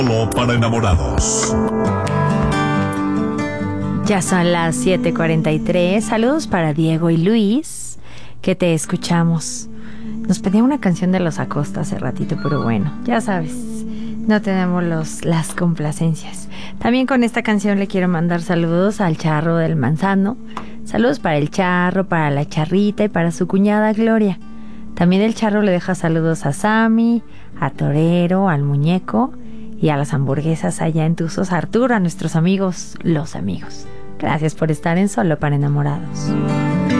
Solo para enamorados. Ya son las 7:43. Saludos para Diego y Luis, que te escuchamos. Nos pedía una canción de Los Acosta hace ratito, pero bueno, ya sabes, no tenemos las complacencias. También con esta canción le quiero mandar saludos al Charro del Manzano. Saludos para el Charro, para la Charrita y para su cuñada Gloria. También el Charro le deja saludos a Sammy, a Torero, al Muñeco y a las hamburguesas allá en Tuzos, Arturo, a nuestros amigos, los amigos. Gracias por estar en Solo para Enamorados.